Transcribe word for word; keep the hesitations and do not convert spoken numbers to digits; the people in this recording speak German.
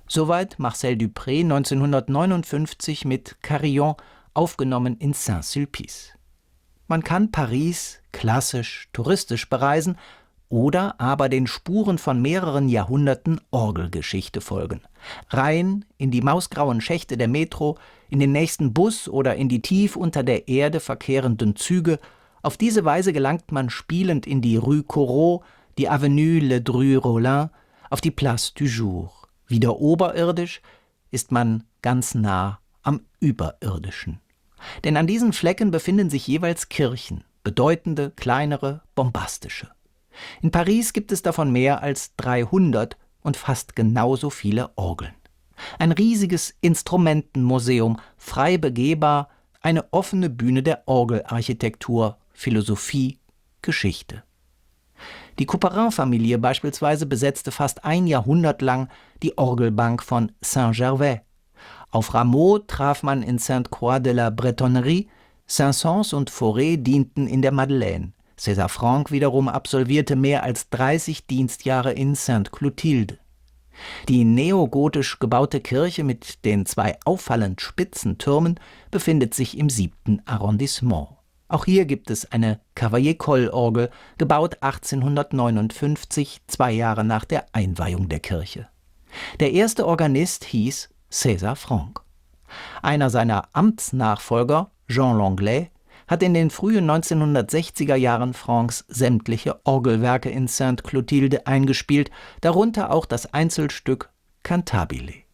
Soweit Marcel Dupré neunzehnhundertneunundfünfzig mit Carillon, aufgenommen in Saint-Sulpice. Man kann Paris klassisch, touristisch bereisen oder aber den Spuren von mehreren Jahrhunderten Orgelgeschichte folgen. Rein in die mausgrauen Schächte der Metro, in den nächsten Bus oder in die tief unter der Erde verkehrenden Züge. Auf diese Weise gelangt man spielend in die Rue Corot, die Avenue Ledru-Rollin, auf die Place du Jour. Wieder oberirdisch ist man ganz nah am Überirdischen. Denn an diesen Flecken befinden sich jeweils Kirchen, bedeutende, kleinere, bombastische. In Paris gibt es davon mehr als dreihundert und fast genauso viele Orgeln. Ein riesiges Instrumentenmuseum, frei begehbar, eine offene Bühne der Orgelarchitektur, Philosophie, Geschichte. Die Couperin-Familie beispielsweise besetzte fast ein Jahrhundert lang die Orgelbank von Saint-Gervais. Auf Rameau traf man in Sainte-Croix-de-la-Bretonnerie, Saint-Saëns und Fauré dienten in der Madeleine. César Franck wiederum absolvierte mehr als dreißig Dienstjahre in Sainte-Clotilde. Die neogotisch gebaute Kirche mit den zwei auffallend spitzen Türmen befindet sich im siebten Arrondissement. Auch hier gibt es eine Cavaillé-Coll-Orgel, gebaut achtzehnhundertneunundfünfzig, zwei Jahre nach der Einweihung der Kirche. Der erste Organist hieß César Franck. Einer seiner Amtsnachfolger, Jean Langlais, hat in den frühen neunzehnhundertsechziger Jahren Francs sämtliche Orgelwerke in Sainte-Clotilde eingespielt, darunter auch das Einzelstück Cantabile.